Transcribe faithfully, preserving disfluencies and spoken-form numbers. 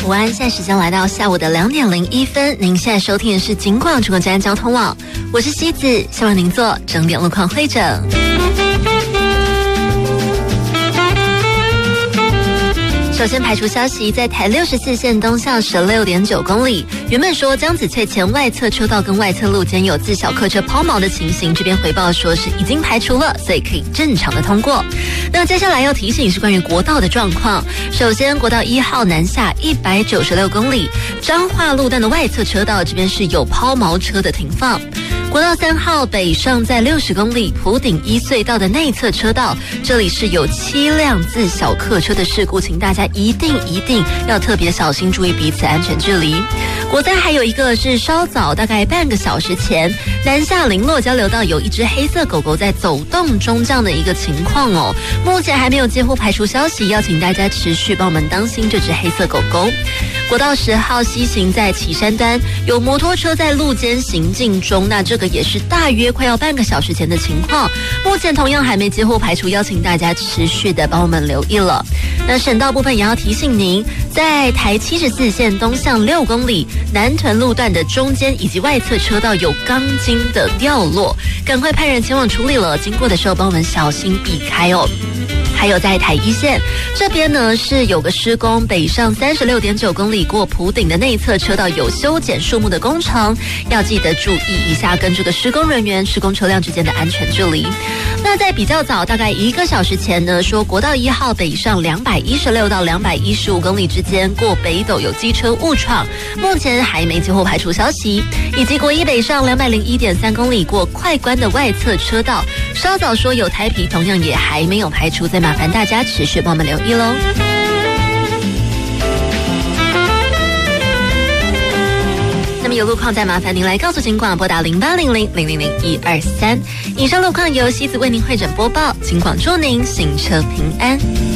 午安，现在时间来到下午的两点零一分，您现在收听的是警广中国治安交通网，我是西子，希望您做整点路况会诊。首先排除消息，在台六十四线东向十六点九公里，原本说江子翠前外侧车道跟外侧路间有自小客车抛锚的情形，这边回报说是已经排除了，所以可以正常的通过。那接下来要提醒是关于国道的状况。首先，国道一号南下一百九十六公里，彰化路段的外侧车道这边是有抛锚车的停放。国道三号北上在六十公里，埔顶一隧道的内侧车道，这里是有七辆自小客车的事故，请大家一定一定要特别小心，注意彼此安全距离。国三还有一个是稍早，大概半个小时前，南下林落交流道有一只黑色狗狗在走动中这样的一个情况哦，目前还没有几乎排除消息，邀请大家持续帮我们当心这只黑色狗狗。国道十号西行在旗山端，有摩托车在路间行进中，那这个也是大约快要半个小时前的情况，目前同样还没几乎排除，邀请大家持续的帮我们留意了。那省道部分也要提醒您，在台七十四线东向六公里南屯路段的中间以及外侧车道有钢筋的掉落，赶快派人前往处理了，经过的时候帮我们小心避开哦。还有在台一线这边呢，是有个施工，北上三十六点九公里过埔顶的内侧车道有修剪树木的工程，要记得注意一下跟这个施工人员、施工车辆之间的安全距离。那在比较早，大概一个小时前呢，说国道一号北上两百一十六到两百一十五公里之间过北斗有机车误闯，目前还没几乎排除消息。以及国一北上两百零一点三公里过快关的外侧车道，稍早说有台皮，同样也还没有排除，再麻烦大家持续帮我们留意喽。那么有路况再麻烦您来告诉警广，拨打零八零零零零零一二三。以上路况由西子为您会诊播报，警广祝您行车平安。